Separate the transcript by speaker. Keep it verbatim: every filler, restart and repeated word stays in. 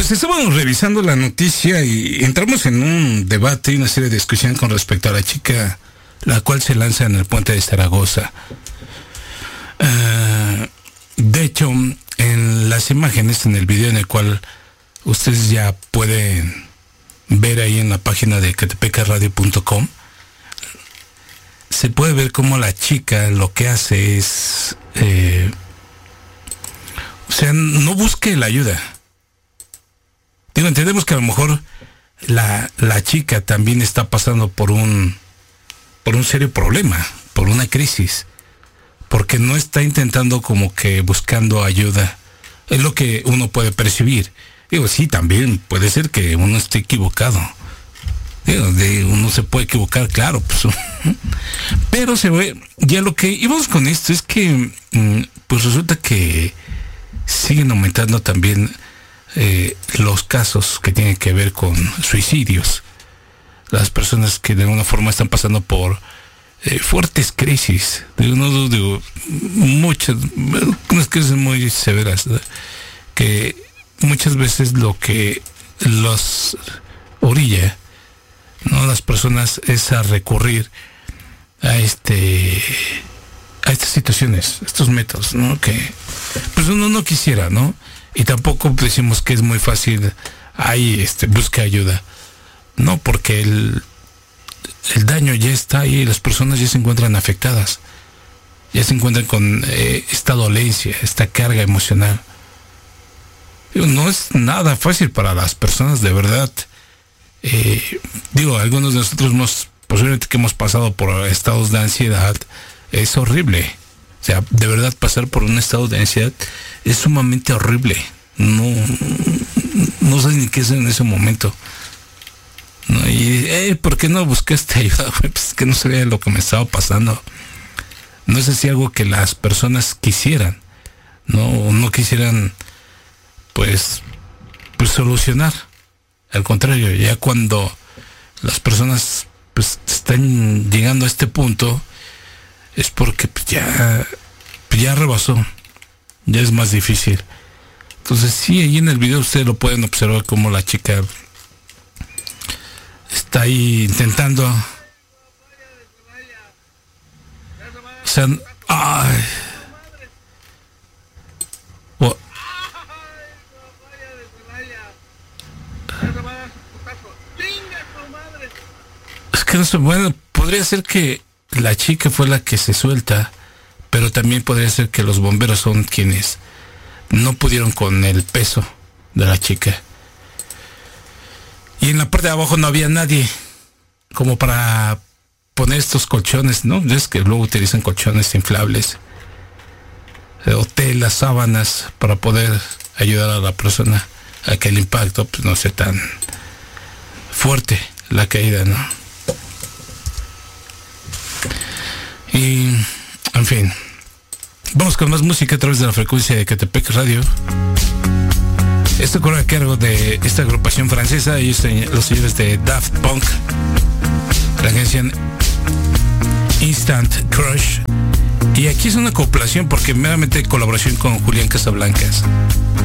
Speaker 1: Pues estábamos revisando la noticia y entramos en un debate y una serie de discusión con respecto a la chica, la cual se lanza en el puente de Zaragoza. Uh, de hecho, en las imágenes, en el video en el cual ustedes ya pueden ver ahí en la página de ecatepec radio punto com, se puede ver cómo la chica lo que hace es, eh, o sea, no busque la ayuda. Digo, entendemos que a lo mejor la, la chica también está pasando por un, por un serio problema, por una crisis, porque no está intentando como que buscando ayuda. Es lo que uno puede percibir. Digo, sí, también puede ser que uno esté equivocado. Digo, de uno se puede equivocar, claro, pues. Pero se ve, ya lo que íbamos con esto es que, pues resulta que siguen aumentando también eh, los casos que tienen que ver con suicidios. Las personas que de alguna forma están pasando por eh, fuertes crisis, digo, no digo, muchas, unas crisis muy severas, ¿no? Que muchas veces lo que los orilla, ¿no?, las personas es a recurrir a este a estas situaciones, estos métodos, ¿no?, que pues uno no quisiera, ¿no? Y tampoco decimos que es muy fácil, ahí este busca ayuda, no, porque el el daño ya está ahí, las personas ya se encuentran afectadas, ya se encuentran con eh, esta dolencia, esta carga emocional. No es nada fácil para las personas, de verdad. Eh, digo, algunos de nosotros hemos, posiblemente que hemos pasado por estados de ansiedad, es horrible. O sea, de verdad pasar por un estado de ansiedad es sumamente horrible. No, no sé ni qué es en ese momento. No, y, eh, ¿por qué no buscaste ayuda? Pues que no sabía lo que me estaba pasando. No es así algo que las personas quisieran, no, no quisieran, pues, pues solucionar. Al contrario, ya cuando las personas pues están llegando a este punto, es porque pues, ya, pues, ya rebasó, ya es más difícil. Entonces sí, ahí en el video ustedes lo pueden observar como la chica está ahí intentando, o sea, ay, oh. Es que no sé, bueno, podría ser que la chica fue la que se suelta, pero también podría ser que los bomberos son quienes no pudieron con el peso de la chica. Y en la parte de abajo no había nadie como para poner estos colchones, ¿no? Es que luego utilizan colchones inflables, o telas, sábanas, para poder ayudar a la persona a que el impacto pues no sea tan fuerte, la caída, ¿no? Y, en fin, vamos con más música a través de la frecuencia de Ecatepec Radio. Esto corre a cargo de esta agrupación francesa, y los señores de Daft Punk, la canción Instant Crush. Y aquí es una compilación porque meramente colaboración con Julián Casablancas.